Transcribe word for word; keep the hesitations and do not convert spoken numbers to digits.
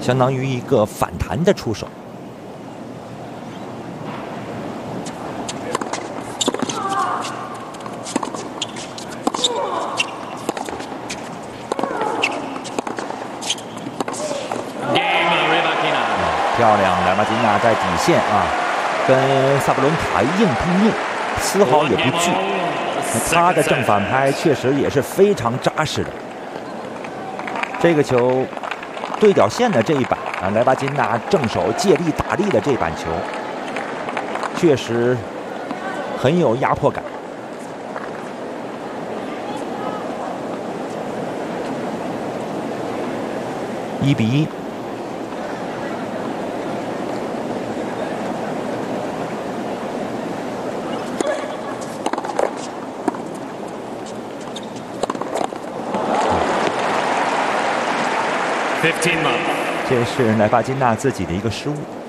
相当于一个反弹的出手。漂亮，莱巴金娜在底线啊，跟萨布伦卡硬碰硬，丝毫也不惧。他的正反拍确实也是非常扎实的。这个球对角线的这一板啊，莱巴金娜正手借力打力的这板球，确实很有压迫感。一比一。这是莱巴金娜自己的一个失误。